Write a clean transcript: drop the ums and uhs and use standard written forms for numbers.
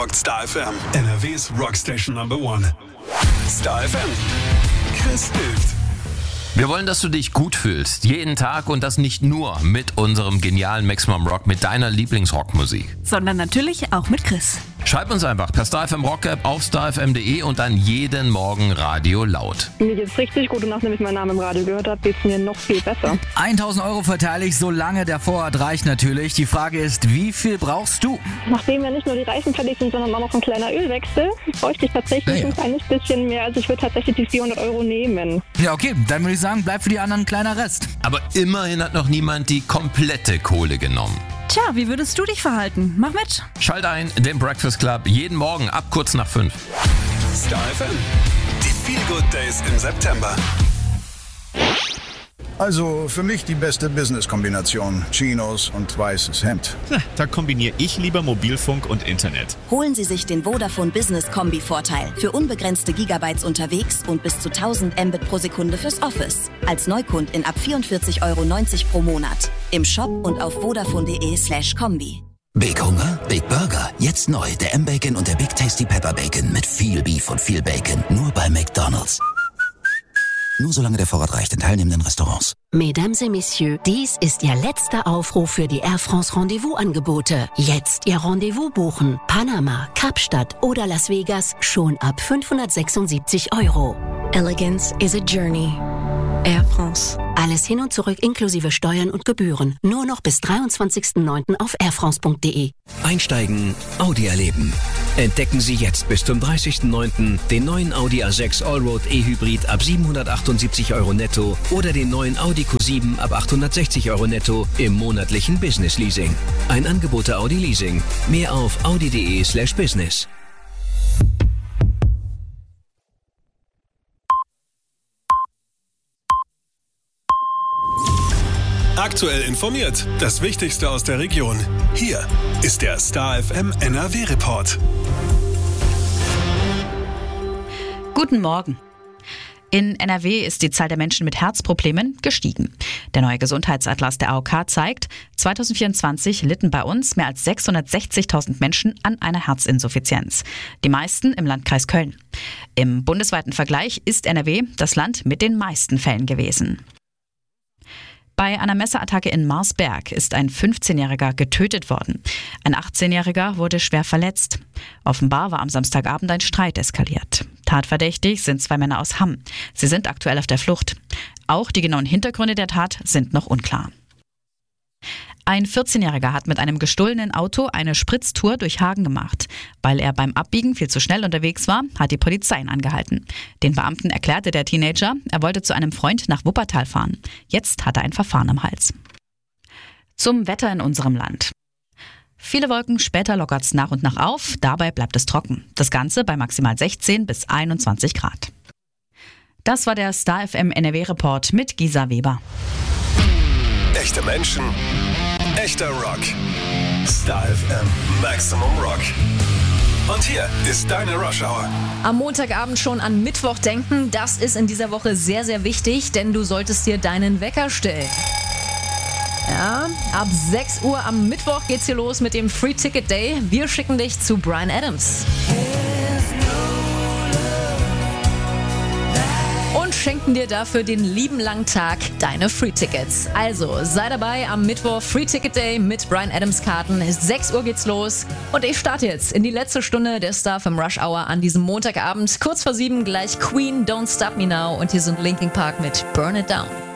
rockt Star FM. NRW's Rockstation Number 1. Star FM. Chris hilft. Wir wollen, dass du dich gut fühlst. Jeden Tag und das nicht nur mit unserem genialen Maximum Rock, mit deiner Lieblingsrockmusik. Sondern natürlich auch mit Chris. Schreib uns einfach per StarFM Rock App auf starfm.de und dann jeden Morgen Radio laut. Mir geht's richtig gut und nachdem ich meinen Namen im Radio gehört habe, geht's mir noch viel besser. 1.000 Euro verteile ich, solange der Vorrat reicht natürlich. Die Frage ist, wie viel brauchst du? Nachdem ja nicht nur die Reifen fertig sind, sondern auch noch ein kleiner Ölwechsel, bräuchte ich tatsächlich ein kleines bisschen mehr. Also ich würde tatsächlich die 400 Euro nehmen. Ja, okay, dann würde ich sagen, bleibt für die anderen ein kleiner Rest. Aber immerhin hat noch niemand die komplette Kohle genommen. Tja, wie würdest du dich verhalten? Mach mit. Schalt ein, den Breakfast Club, jeden Morgen ab kurz nach 5. Star FM. Die Feel Good Days im September. Also für mich die beste Business-Kombination. Chinos und weißes Hemd. Da kombiniere ich lieber Mobilfunk und Internet. Holen Sie sich den Vodafone Business Kombi-Vorteil. Für unbegrenzte Gigabytes unterwegs und bis zu 1000 Mbit pro Sekunde fürs Office. Als Neukundin ab 44,90 Euro pro Monat. Im Shop und auf vodafone.de/Kombi. Big Hunger, Big Burger. Jetzt neu der M-Bacon und der Big Tasty Pepper Bacon mit viel Beef und viel Bacon. Nur bei McDonald's. Nur solange der Vorrat reicht in teilnehmenden Restaurants. Mesdames et Messieurs, dies ist Ihr letzter Aufruf für die Air France Rendezvous-Angebote. Jetzt Ihr Rendezvous buchen. Panama, Kapstadt oder Las Vegas schon ab 576 Euro. Elegance is a journey. Air France. Alles hin und zurück inklusive Steuern und Gebühren. Nur noch bis 23.09. auf airfrance.de. Einsteigen, Audi erleben. Entdecken Sie jetzt bis zum 30.09. den neuen Audi A6 Allroad E-Hybrid ab 778 Euro netto oder den neuen Audi Q7 ab 860 Euro netto im monatlichen Business Leasing. Ein Angebot der Audi Leasing. Mehr auf audi.de/business. Aktuell informiert. Das Wichtigste aus der Region. Hier ist der Star FM NRW Report. Guten Morgen. In NRW ist die Zahl der Menschen mit Herzproblemen gestiegen. Der neue Gesundheitsatlas der AOK zeigt, 2024 litten bei uns mehr als 660.000 Menschen an einer Herzinsuffizienz. Die meisten im Landkreis Köln. Im bundesweiten Vergleich ist NRW das Land mit den meisten Fällen gewesen. Bei einer Messerattacke in Marsberg ist ein 15-Jähriger getötet worden. Ein 18-Jähriger wurde schwer verletzt. Offenbar war am Samstagabend ein Streit eskaliert. Tatverdächtig sind 2 Männer aus Hamm. Sie sind aktuell auf der Flucht. Auch die genauen Hintergründe der Tat sind noch unklar. Ein 14-Jähriger hat mit einem gestohlenen Auto eine Spritztour durch Hagen gemacht. Weil er beim Abbiegen viel zu schnell unterwegs war, hat die Polizei ihn angehalten. Den Beamten erklärte der Teenager, er wollte zu einem Freund nach Wuppertal fahren. Jetzt hat er ein Verfahren am Hals. Zum Wetter in unserem Land. Viele Wolken, später lockert es nach und nach auf, dabei bleibt es trocken. Das Ganze bei maximal 16 bis 21 Grad. Das war der Star FM NRW Report mit Gisa Weber. Echte Menschen, echter Rock. Star FM Maximum Rock. Und hier ist deine Rush Hour. Am Montagabend schon an Mittwoch denken, das ist in dieser Woche sehr, sehr wichtig, denn du solltest dir deinen Wecker stellen. Ja, ab 6 Uhr am Mittwoch geht's hier los mit dem Free Ticket Day. Wir schicken dich zu Bryan Adams. Und schenken dir dafür den lieben langen Tag deine Free-Tickets. Also sei dabei am Mittwoch Free Ticket Day mit Bryan Adams Karten. 6 Uhr geht's los und ich starte jetzt in die letzte Stunde der Star FM Rush Hour an diesem Montagabend. Kurz vor 7 gleich Queen, Don't Stop Me Now und hier sind Linkin Park mit Burn It Down.